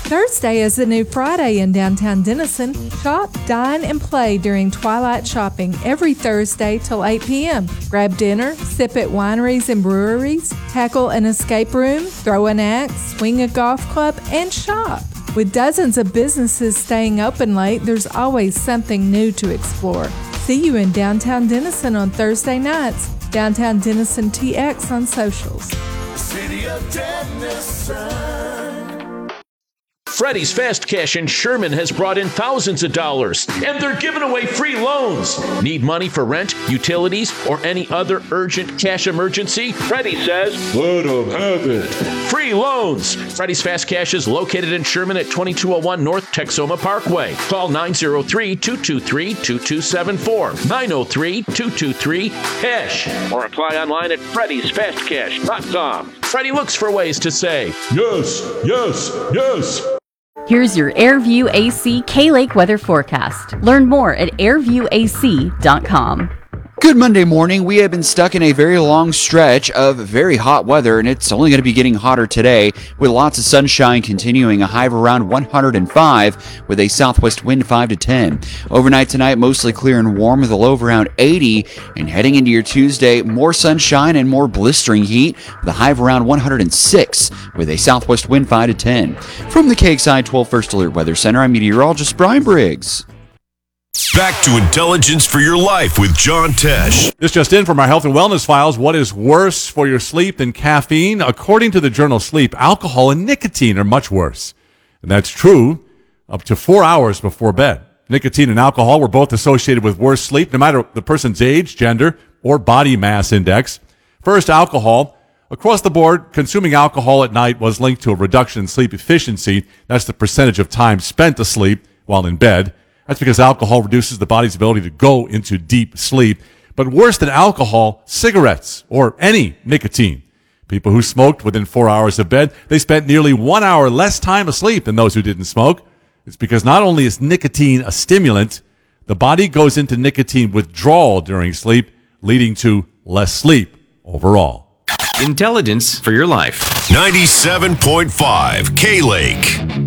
Thursday is the new Friday in downtown Denison. Shop, dine, and play during twilight shopping every Thursday till 8 p.m. Grab dinner, sip at wineries and breweries, tackle an escape room, throw an axe, swing a golf club, and shop. With dozens of businesses staying open late, there's always something new to explore. See you in downtown Denison on Thursday nights. Downtown Denison TX on socials. City of Denison. Freddy's Fast Cash in Sherman has brought in thousands of dollars, and they're giving away free loans. Need money for rent, utilities, or any other urgent cash emergency? Freddy says, let them have it. Free loans. Freddy's Fast Cash is located in Sherman at 2201 North Texoma Parkway. Call 903-223-2274, 903-223-CASH, or apply online at freddysfastcash.com. Freddy looks for ways to say, yes, yes, yes. Here's your AirView AC K-Lake weather forecast. Learn more at airviewac.com. Good Monday morning. We have been stuck in a very long stretch of very hot weather, and it's only going to be getting hotter today with lots of sunshine continuing, a high of around 105 with a southwest wind 5 to 10. Overnight tonight, mostly clear and warm with a low of around 80, and heading into your Tuesday, more sunshine and more blistering heat with a high of around 106 with a southwest wind 5 to 10. From the KXI 12 First Alert Weather Center, I'm meteorologist Brian Briggs. Back to Intelligence for Your Life with John Tesh. This just in from our health and wellness files. What is worse for your sleep than caffeine? According to the journal Sleep, alcohol and nicotine are much worse. And that's true up to 4 hours before bed. Nicotine and alcohol were both associated with worse sleep, no matter the person's age, gender, or body mass index. First, alcohol. Across the board, consuming alcohol at night was linked to a reduction in sleep efficiency. That's the percentage of time spent asleep while in bed. That's because alcohol reduces the body's ability to go into deep sleep. But worse than alcohol, cigarettes or any nicotine. People who smoked within 4 hours of bed, they spent nearly 1 hour less time asleep than those who didn't smoke. It's because not only is nicotine a stimulant, the body goes into nicotine withdrawal during sleep, leading to less sleep overall. Intelligence for your life. 97.5 K-Lake.